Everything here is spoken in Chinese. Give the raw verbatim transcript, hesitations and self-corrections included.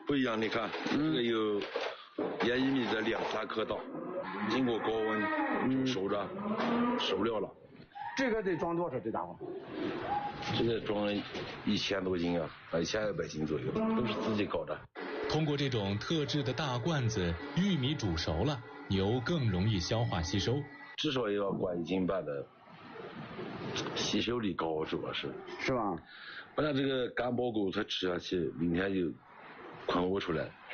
不一样，你看，这个有沿一米的两三克大，经过高温就熟着，熟了了。 这个得装多少？这家伙？ 这个装一千多斤啊，一千二百斤左右，都是自己搞的。 通过这种特制的大罐子，玉米煮熟了，牛更容易消化吸收。 至少也要灌一斤半的，吸收力高，主要是。 是吧？ 不然这个干包狗它吃下去，明天就困不出来。